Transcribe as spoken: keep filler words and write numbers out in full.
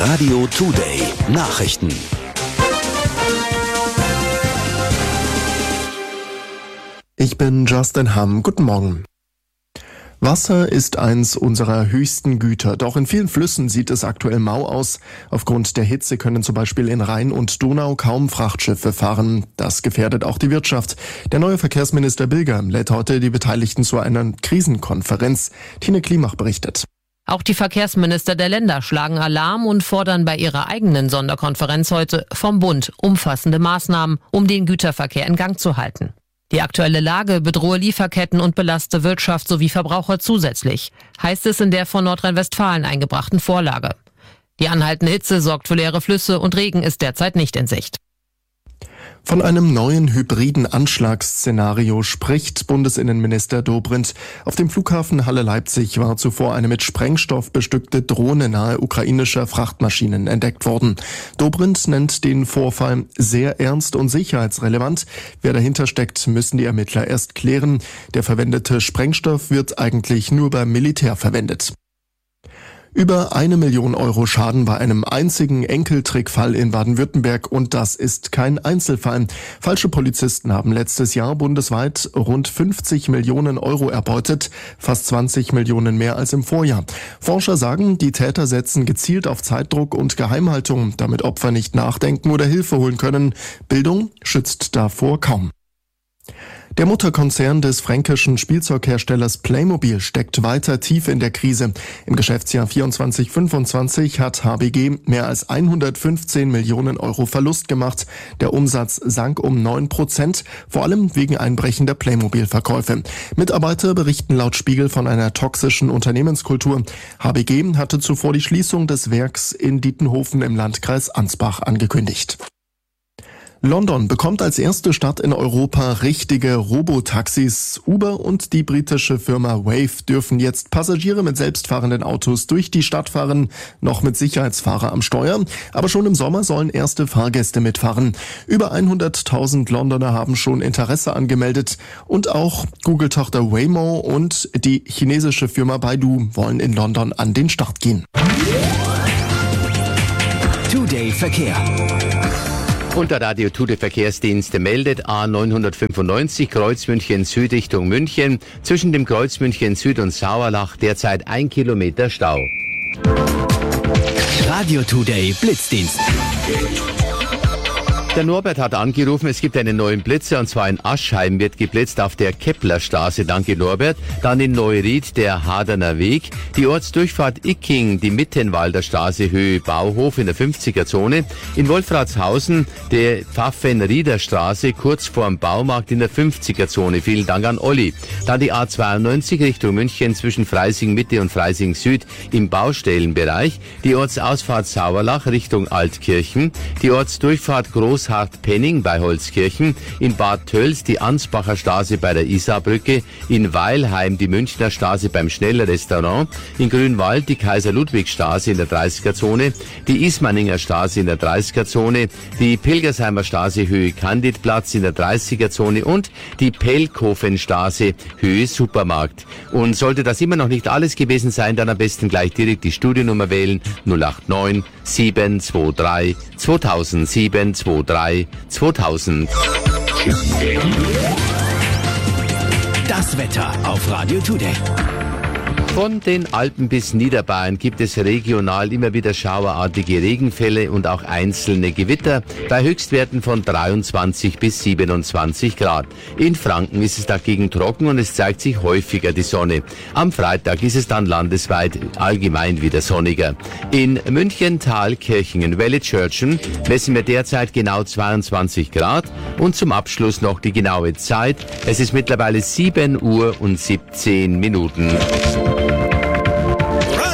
Radio Today Nachrichten. Ich bin Justin Hamm. Guten Morgen. Wasser ist eins unserer höchsten Güter, doch in vielen Flüssen sieht es aktuell mau aus. Aufgrund der Hitze können zum Beispiel in Rhein und Donau kaum Frachtschiffe fahren. Das gefährdet auch die Wirtschaft. Der neue Verkehrsminister Bilger lädt heute die Beteiligten zu einer Krisenkonferenz. Tine Klimach berichtet. Auch die Verkehrsminister der Länder schlagen Alarm und fordern bei ihrer eigenen Sonderkonferenz heute vom Bund umfassende Maßnahmen, um den Güterverkehr in Gang zu halten. Die aktuelle Lage bedrohe Lieferketten und belaste Wirtschaft sowie Verbraucher zusätzlich, heißt es in der von Nordrhein-Westfalen eingebrachten Vorlage. Die anhaltende Hitze sorgt für leere Flüsse und Regen ist derzeit nicht in Sicht. Von einem neuen hybriden Anschlagsszenario spricht Bundesinnenminister Dobrindt. Auf dem Flughafen Halle-Leipzig war zuvor eine mit Sprengstoff bestückte Drohne nahe ukrainischer Frachtmaschinen entdeckt worden. Dobrindt nennt den Vorfall sehr ernst und sicherheitsrelevant. Wer dahinter steckt, müssen die Ermittler erst klären. Der verwendete Sprengstoff wird eigentlich nur beim Militär verwendet. Über eine Million Euro Schaden bei einem einzigen Enkeltrickfall in Baden-Württemberg, und das ist kein Einzelfall. Falsche Polizisten haben letztes Jahr bundesweit rund fünfzig Millionen Euro erbeutet, fast zwanzig Millionen mehr als im Vorjahr. Forscher sagen, die Täter setzen gezielt auf Zeitdruck und Geheimhaltung, damit Opfer nicht nachdenken oder Hilfe holen können. Bildung schützt davor kaum. Der Mutterkonzern des fränkischen Spielzeugherstellers Playmobil steckt weiter tief in der Krise. Im Geschäftsjahr vierundzwanzig fünfundzwanzig hat H B G mehr als hundertfünfzehn Millionen Euro Verlust gemacht. Der Umsatz sank um neun Prozent, vor allem wegen einbrechender Playmobil-Verkäufe. Mitarbeiter berichten laut Spiegel von einer toxischen Unternehmenskultur. H B G hatte zuvor die Schließung des Werks in Dietenhofen im Landkreis Ansbach angekündigt. London bekommt als erste Stadt in Europa richtige Robotaxis. Uber und die britische Firma Wave dürfen jetzt Passagiere mit selbstfahrenden Autos durch die Stadt fahren, noch mit Sicherheitsfahrer am Steuer. Aber schon im Sommer sollen erste Fahrgäste mitfahren. Über hunderttausend Londoner haben schon Interesse angemeldet. Und auch Google-Tochter Waymo und die chinesische Firma Baidu wollen in London an den Start gehen. Today Verkehr. Und der Radio Today Verkehrsdienst meldet A neunhundertfünfundneunzig Kreuz München Süd Richtung München. Zwischen dem Kreuz München Süd und Sauerlach derzeit ein Kilometer Stau. Radio Today Blitzdienst. Der Norbert hat angerufen, es gibt einen neuen Blitzer, und zwar in Aschheim wird geblitzt auf der Keplerstraße. Danke Norbert. Dann in Neuried der Haderner Weg, die Ortsdurchfahrt Icking, die Mittenwalder Straße Höhe Bauhof in der fünfziger Zone. In Wolfratshausen der Pfaffenrieder Straße kurz vorm Baumarkt in der fünfziger Zone. Vielen Dank an Olli. Dann die A zweiundneunzig Richtung München zwischen Freising Mitte und Freising Süd im Baustellenbereich. Die Ortsausfahrt Sauerlach Richtung Altkirchen. Die Ortsdurchfahrt Groß Hart-Penning bei Holzkirchen, in Bad Tölz die Ansbacher Straße bei der Isarbrücke, in Weilheim die Münchner Straße beim Schnellrestaurant, in Grünwald die Kaiser-Ludwig-Straße in der dreißiger Zone, die Ismaninger Straße in der dreißiger Zone, die Pilgersheimer Straße Höhe Candidplatz in der dreißiger Zone und die Pelkofenstraße Höhe Supermarkt. Und sollte das immer noch nicht alles gewesen sein, dann am besten gleich direkt die Studiennummer wählen null acht neun sieben zwei drei zweitausend sieben zwei drei zweitausend. Das Wetter auf Radio Today. Von den Alpen bis Niederbayern gibt es regional immer wieder schauerartige Regenfälle und auch einzelne Gewitter bei Höchstwerten von dreiundzwanzig bis siebenundzwanzig Grad. In Franken ist es dagegen trocken und es zeigt sich häufiger die Sonne. Am Freitag ist es dann landesweit allgemein wieder sonniger. In München, Thalkirchen, in Wellitzschörtchen messen wir derzeit genau zweiundzwanzig Grad und zum Abschluss noch die genaue Zeit. Es ist mittlerweile sieben Uhr und siebzehn Minuten.